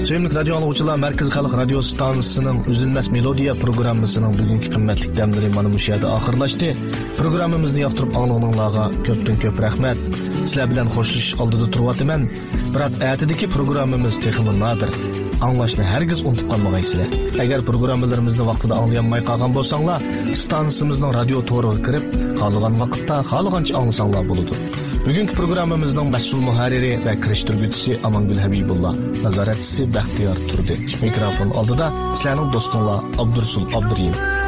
Sevimli radyo anlıqçılar, Merkez Xalq Radio Stansiyasının Üzülməz Melodiya programmasının bugünkü qimmatli dəmləri mana bu yerdə axırlaşdı. Proqramımızı yaxtırıb anlığınlarga köp rəhmət. Sizlər bilan xoşluş aldıda turvatıman. Biroq ətidəki proqramımız texmi nadir. Anlaşını hərgiz unutub qalmağaysızlar. Əgər proqramlarımızı vaxtında anlayanmay qalğan bolsanglar, stansiyamızın radio toruğa kirib, qalğan vaqtda, qalğanca anlasanlar buludu. Bugünkü proqramımızın məsul muharriri və kirişdirgüçüsü Amangül Habibullah, nazaratçısı Bəxtiyar Turdi. Mikrofon aldıda sizlərning dostunlar Abdursul Abduriyim.